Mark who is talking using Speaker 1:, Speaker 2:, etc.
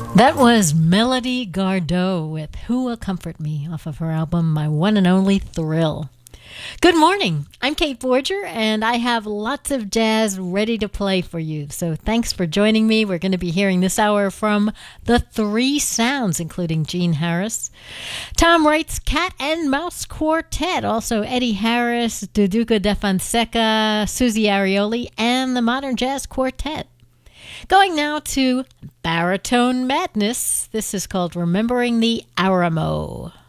Speaker 1: That was Melody Gardot with Who Will Comfort Me off of her album My One and Only Thrill. Good morning. I'm Kate Borger, and I have lots of jazz ready to play for you. So thanks for joining me. We're going to be hearing this hour from the Three Sounds, including Gene Harris, Tom Wright's Cat and Mouse Quartet, also Eddie Harris, Duduca De Fonseca, Susie Arioli, and the Modern Jazz Quartet. Going now to Baritone Madness. This is called Remembering the Aramo.